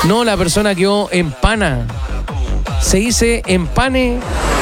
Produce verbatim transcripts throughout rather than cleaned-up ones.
No, la persona quedó empana. ¿Se dice empane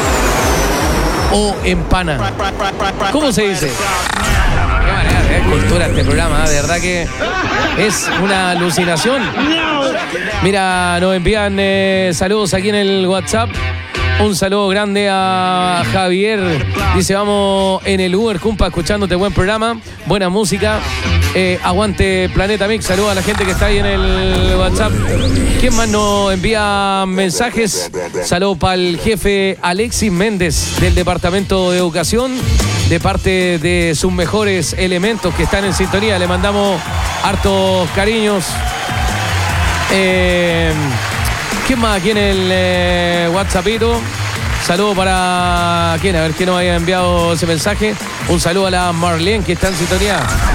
o empana? ¿Cómo se dice? Qué manera de cultura este programa, de verdad que es una alucinación. Mira, nos envían eh, saludos aquí en el WhatsApp. Un saludo grande a Javier. Dice, vamos en el Uber, cumpa, escuchándote, buen programa, buena música. Eh, aguante Planeta Mix. Saludos a la gente que está ahí en el WhatsApp. ¿Quién más nos envía mensajes? Saludos para el jefe Alexis Méndez del Departamento de Educación, de parte de sus mejores elementos que están en sintonía. Le mandamos hartos cariños. Eh... ¿Quién más aquí en el eh, WhatsAppito? Saludo para... ¿Quién? A ver quién nos haya enviado ese mensaje. Un saludo a la Marlene que está en sintonía.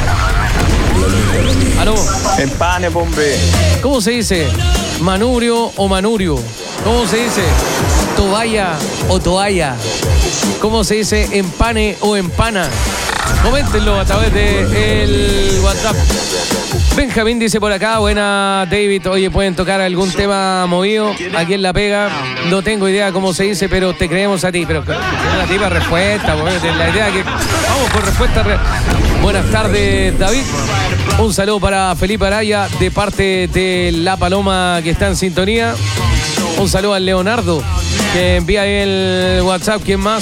¿Aló? Empane, bombe. ¿Cómo se dice? ¿Manubrio o manurio? ¿Cómo se dice? ¿Toalla o toalla? ¿Cómo se dice? ¿Empane o empana? Coméntenlo a través del WhatsApp. Benjamín dice por acá, buena David, oye, ¿pueden tocar algún tema movido aquí en La Pega? No tengo idea cómo se dice, pero te creemos a ti. Pero la tipa respuesta, la idea que... Vamos con respuesta. Re... Buenas tardes, David. Un saludo para Felipe Araya de parte de La Paloma que está en sintonía. Un saludo al Leonardo que envía el WhatsApp. ¿Quién más?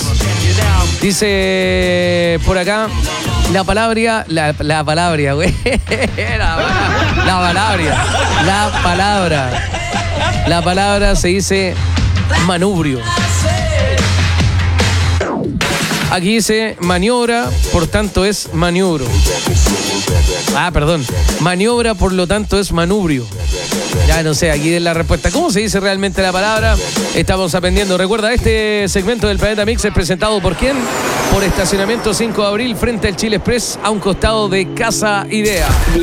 Dice por acá, la palabra, la, la palabra, güey. La, la palabra, la palabra. La palabra se dice manubrio. Aquí dice maniobra, por tanto es maniobro. Ah, perdón. Maniobra, por lo tanto es manubrio. Ya no sé, aquí es la respuesta. ¿Cómo se dice realmente la palabra? Estamos aprendiendo. Recuerda, este segmento del Planeta Mix es presentado por ¿quién? Por Estacionamiento cinco de abril frente al Chile Express, a un costado de Casa Idea.